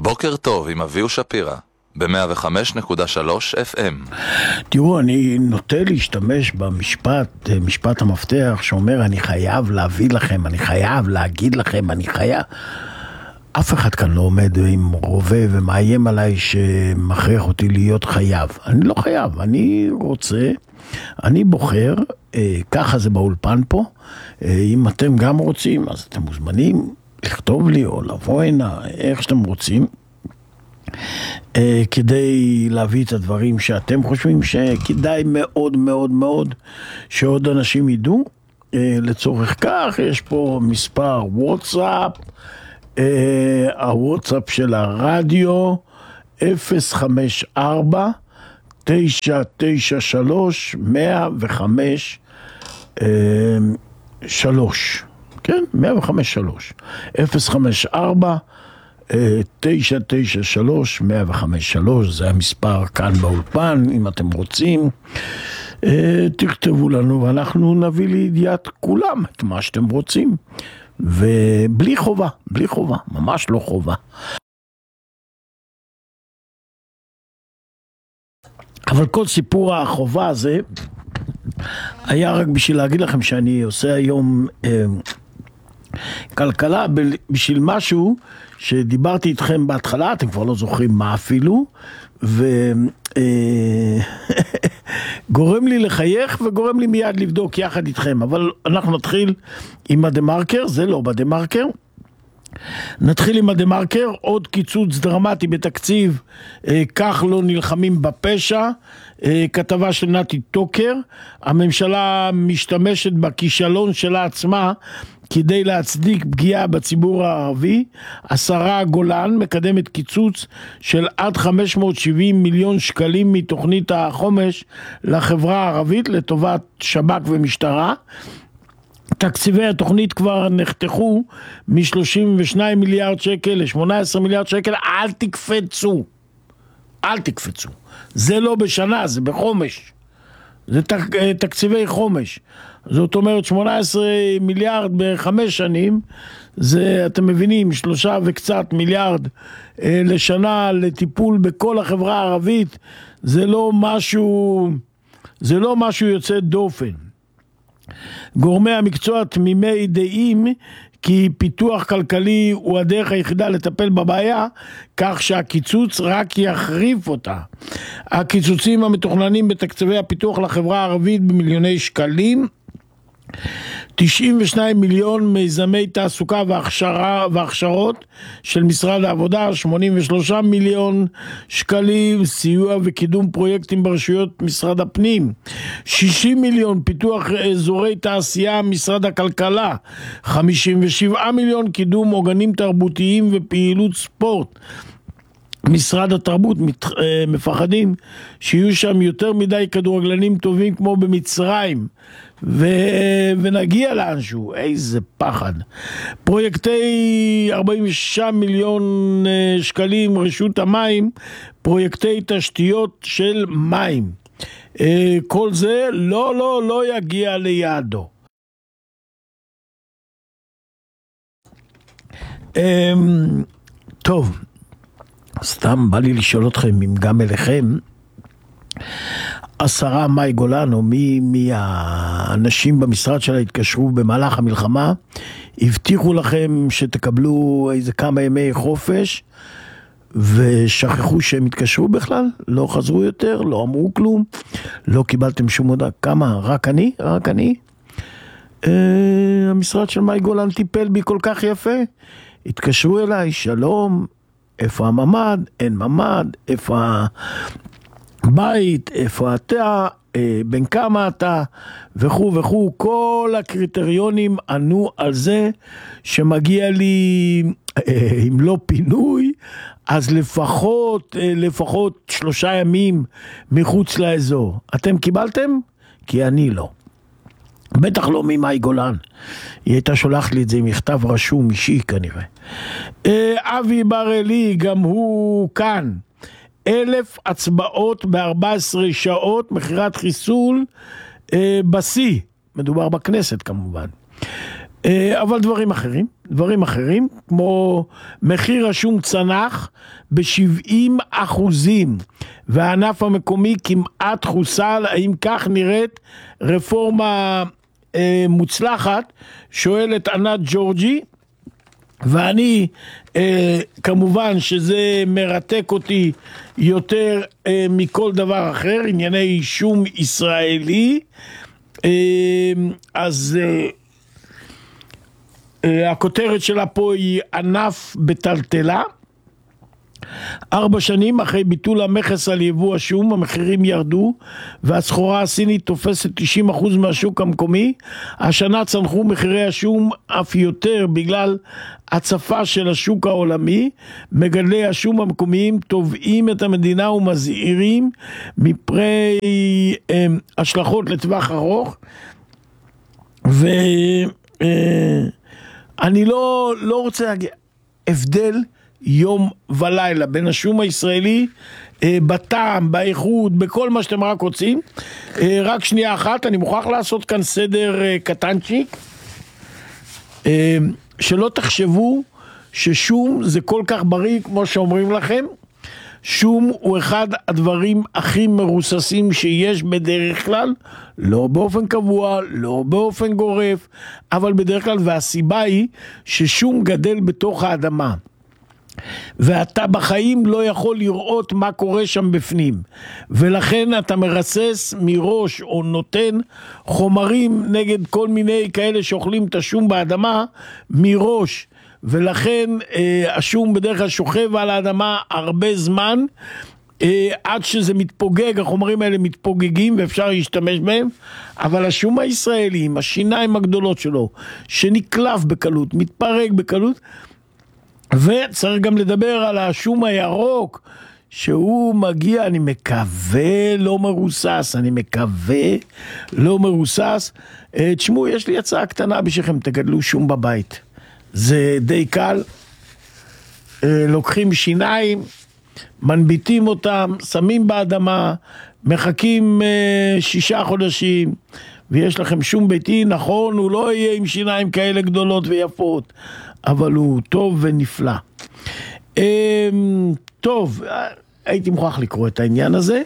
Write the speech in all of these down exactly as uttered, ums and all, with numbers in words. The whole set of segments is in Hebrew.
בוקר טוב עם אביהו שפירא, ב-מאה וחמש נקודה שלוש אף אם. תראו, אני נוטה להשתמש במשפט, משפט המפתח שאומר אני חייב להביא לכם, אני חייב להגיד לכם, אני חייב. אף אחד כאן לא עומד עם רובה ומאיים עליי שמכריח אותי להיות חייב. אני לא חייב, אני רוצה, אני בוחר, אה, ככה זה באולפן פה. אה, אם אתם גם רוצים, אז אתם מוזמנים לכתוב לי או לבוא הנה, איך שאתם רוצים. אה, כדי להביא את הדברים שאתם חושבים שכדאי מאוד מאוד מאוד שעוד אנשים ידעו. אה, לצורך כך יש פה מספר וואטסאפ, אה, הוואטסאפ של הרדיו אפס חמש ארבע תשע תשע שלוש מאה וחמש שלוש, כן, מאה וחמש שלוש, אפס חמש ארבע תשע תשע שלוש מאה וחמש שלוש, זה המספר כאן באולפן. אם אתם רוצים תכתבו לנו ואנחנו נביא לידיעת כולם את מה שאתם רוצים, ובלי חובה, בלי חובה, ממש לא חובה. אבל כל סיפור החובה הזה היה רק בשביל להגיד לכם שאני עושה היום אה, כלכלה בשביל משהו שדיברתי איתכם בהתחלה, אתם כבר לא זוכרים מה אפילו, וגורם אה, לי לחייך וגורם לי מיד לבדוק יחד איתכם. אבל אנחנו נתחיל עם הדמרקר, זה לא בדמרקר. נתחיל עם הדמרקר, עוד קיצוץ דרמטי בתקציב, אה, כך לא נלחמים בפשע, אה, כתבה של נתי טוקר. הממשלה משתמשת בכישלון שלה עצמה כדי להצדיק פגיעה בציבור הערבי. השרה גולן מקדמת קיצוץ של עד חמש מאות שבעים מיליון שקלים מתוכנית החומש לחברה הערבית לטובת שב"כ ומשטרה. תקציבי התוכנית כבר נחתכו מ-שלושים ושניים מיליארד שקל ל-שמונה עשרה מיליארד שקל. אל תקפצו, אל תקפצו. זה לא בשנה, זה בחומש. זה תק, תקציבי חומש. זאת אומרת שמונה עשרה מיליארד בחמש שנים, זה אתם מבינים, שלושה וקצת מיליארד אה, לשנה לטיפול בכל החברה הערבית. זה לא משהו, זה לא משהו יוצא דופן. גורמי המקצוע תמימי דעים כי פיתוח כלכלי הוא הדרך היחידה לטפל בבעיה, כך שהקיצוץ רק יחריף אותה. הקיצוצים המתוכננים בתקציבי הפיתוח לחברה הערבית במיליוני שקלים, תשעים ושניים מיליון מיזמי תעסוקה והכשרה והכשרות של משרד העבודה, שמונים ושלושה מיליון שקלים סיוע וקידום פרויקטים ברשויות משרד הפנים, שישים מיליון פיתוח אזורי תעשייה משרד הכלכלה, חמישים ושבעה מיליון קידום עוגנים תרבותיים ופעילות ספורט משרד התרבות. מפחדים שיהיו שם יותר מדי כדורגלנים טובים כמו במצרים ו... ונגיע לאנשהו. איזה פחד. פרויקטי ארבעים ושישה מיליון שקלים רשות המים, פרויקטי תשתיות של מים, כל זה לא לא לא יגיע ליעדו. טוב, סתם בא לי לשאול אתכם אם גם אליכם השרה מאי גולן או מי מהאנשים במשרד שלה התקשרו במהלך המלחמה, הבטיחו לכם שתקבלו איזה כמה ימי חופש ושכחו שהם התקשרו בכלל, לא חזרו יותר, לא אמרו כלום, לא קיבלתם שום הודעה. כמה? רק אני? רק אני? אה, המשרד של מאי גולן טיפל בי כל כך יפה, התקשרו אליי, שלום, איפה הממד? אין ממד. איפה הבית? איפה אתה? בין כמה אתה? וכו וכו. כל הקריטריונים ענו על זה שמגיע לי, אם לא פינוי, אז לפחות, לפחות שלושה ימים מחוץ לאזור. אתם קיבלתם? כי אני לא. בטח לא ממאי גולן. היא הייתה שולחת לי את זה עם מכתב רשום אישי כנראה. אבי בר-אלי, גם הוא כאן. אלף הצבעות ב-ארבע עשרה שעות, מחירת חיסול בשיא. מדובר בכנסת כמובן. אבל דברים אחרים, דברים אחרים, כמו מחיר השום צנח ב-שבעים אחוזים, והענף המקומי כמעט חוסל. האם כך נראית רפורמה אה, מוצלחת? שואלת ענת ג'ורג'י, ואני אה, כמובן שזה מרתק אותי יותר אה, מכל דבר אחר, ענייני שום ישראלי. אה, אז אה, אה, הכותרת שלה פה היא ענף בטלטלה. ארבע שנים אחרי ביטול המכס על יבוא השום, המחירים ירדו והסחורה הסינית תופסת תשעים אחוז מהשוק המקומי. השנה צנחו מחירי השום אף יותר בגלל הצפה של השוק העולמי. מגדלי השום המקומיים תובעים את המדינה ומזהירים מפרי אה, השלכות לטווח ארוך. ואני אה, לא, לא רוצה להגיד הבדל יום ולילה בין השום הישראלי אה, בטעם, באיכות, בכל מה שאתם רק רוצים. אה, רק שנייה אחת, אני מוכרח לעשות כאן סדר אה, קטנצ'יק, אה, שלא תחשבו ששום זה כל כך בריא כמו שאומרים לכם. שום הוא אחד הדברים הכי מרוססים שיש בדרך כלל, לא באופן קבוע, לא באופן גורף, אבל בדרך כלל, והסיבה היא ששום גדל בתוך האדמה. ואתה בחיים לא יכול לראות מה קורה שם בפנים, ולכן אתה מרסס מראש או נותן חומרים נגד כל מיני כאלה שאוכלים את השום באדמה מראש, ולכן אה, השום בדרך כלל שוכב על האדמה הרבה זמן, אה, עד שזה מתפוגג, החומרים האלה מתפוגגים ואפשר להשתמש בהם. אבל השום הישראלי עם השיניים הגדולות שלו, שנקלף בקלות, מתפרק בקלות, וצריך גם לדבר על השום הירוק, שהוא מגיע, אני מקווה לא מרוסס, אני מקווה לא מרוסס. תשמעו, יש לי הצעה קטנה בשבילכם, תגדלו שום בבית. זה די קל, לוקחים שיניים, מנביטים אותם, שמים באדמה, מחכים שישה חודשים, ויש לכם שום ביתי. נכון, הוא לא יהיה עם שיניים כאלה גדולות ויפות, אבל הוא טוב ונפלא. טוב, הייתי מוכרח לקרוא את העניין הזה.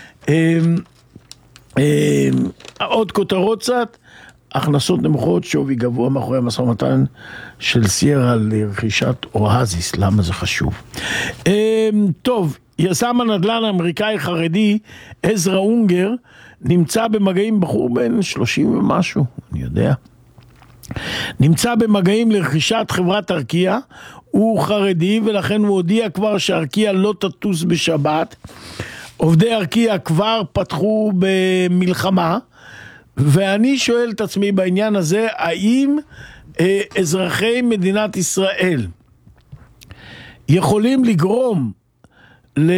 עוד כותרות קצת, הכנסות נמוכות, שווי גבוה מאחורי המשא ומתן של סיירה לרכישת אואזיס. למה זה חשוב? טוב, יזם הנדל"ן האמריקאי חרדי עזרא אונגר נמצא במגעים, בחור בן שלושים ומשהו, אני יודע, נמצא במגעים לרכישת חברת ארקיע. הוא חרדי ולכן הוא הודיע כבר שארקיע לא תטוס בשבת. עובדי ארקיע כבר פתחו במלחמה, ואני שואל את עצמי בעניין הזה, האם אה, אזרחי מדינת ישראל יכולים לגרום ל...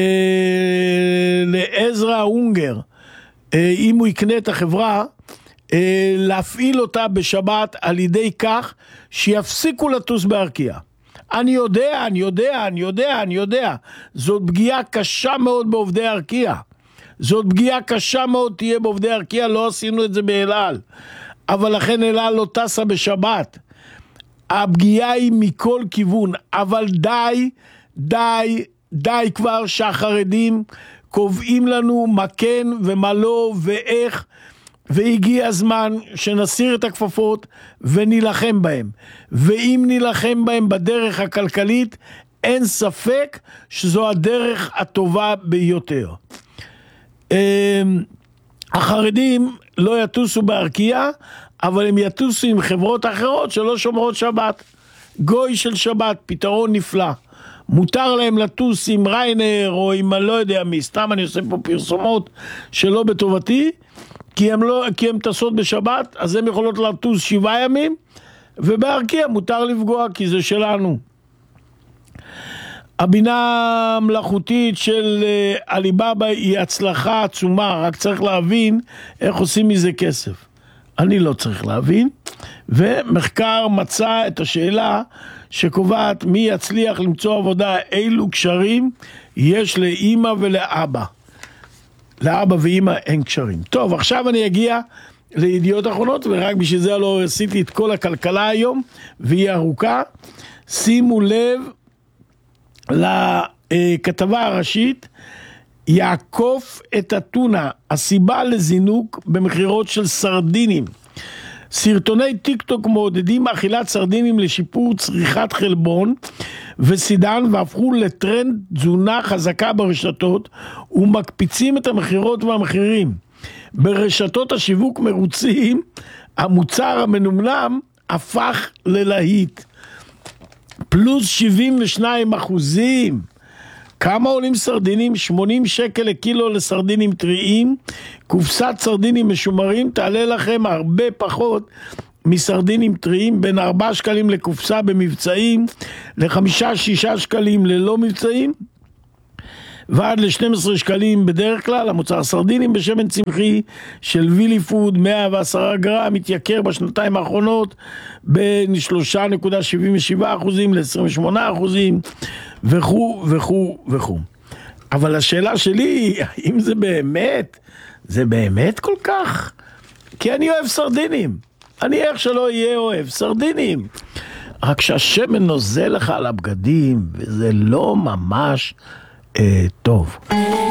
לעזרא אונגר, אה, אם הוא יקנה את החברה, אה, להפעיל אותה בשבת על ידי כך שיפסיקו לטוס בארקיע? אני יודע, אני יודע, אני יודע, אני יודע. זאת פגיעה קשה מאוד בעובדי ארקיע. זאת פגיעה קשה מאוד תהיה בעובדי ארקיע, לא עשינו את זה באל על. אבל לכן אל על לא טסה בשבת. הפגיעה היא מכל כיוון, אבל די, די, די כבר שהחרדים קובעים לנו מה כן ומה לא ואיך, והגיע הזמן שנסיר את הכפפות ונילחם בהם. ואם נילחם בהם בדרך הכלכלית, אין ספק שזו הדרך הטובה ביותר. החרדים לא יטוסו בארקיע, אבל הם יטוסו עם חברות אחרות שלא שומרות שבת. גוי של שבת, פתרון נפלא. מותר להם לטוס עם ריינר או עם לא יודע מי, סתם אני עושה פה פרסומות שלא בטובתי, כי הם לא, כי הם טסות בשבת, אז הם יכולות לטוס שבעה ימים, ובארקיע מותר לפגוע כי זה שלנו. הבינה המלאכותית של עליבאבא היא הצלחה עצומה, רק צריך להבין איך עושים מזה כסף. אני לא צריך להבין, ומחקר מצא את השאלה שקובעת מי יצליח למצוא עבודה, אילו קשרים יש לאמא ולאבא. לאבא ואמא אין קשרים. טוב, עכשיו אני אגיע לידיעות אחרונות, ורק בשביל זה לא עשיתי את כל הכלכלה היום, והיא ארוכה. שימו לב לכתבה הראשית, יעקוף את הטונה, הסיבה לזינוק במחירות של סרדינים. סרטוני טיק טוק מעודדים אכילת סרדינים לשיפור צריכת חלבון וסידן, והפכו לטרנד תזונה חזקה ברשתות, ומקפיצים את המחירות והמחירים. ברשתות השיווק מרוצים, המוצר המנומנם הפך ללהיט. פלוס שבעים ושניים אחוזים. כמה עולים סרדינים? שמונים שקל לקילו לסרדינים טריים. קופסת סרדינים משומרים תעלה לכם הרבה פחות מסרדינים טריים, בין ארבעה שקלים לקופסה במבצעים, לחמישה שישה שקלים ללא מבצעים, ועד ל-שנים עשר שקלים בדרך כלל. המוצר סרדינים בשמן צמחי של וילי פוד מאה ועשרה גרם מתייקר בשנתיים האחרונות בין שלושה נקודה שבעים ושבעה אחוזים ל-עשרים ושמונה אחוזים וכו' וכו' וכו'. אבל השאלה שלי היא, האם זה באמת, זה באמת כל כך? כי אני אוהב סרדינים. אני איך שלא יהיה אוהב סרדינים. רק שהשמן נוזל לך על הבגדים, וזה לא ממש אה, טוב.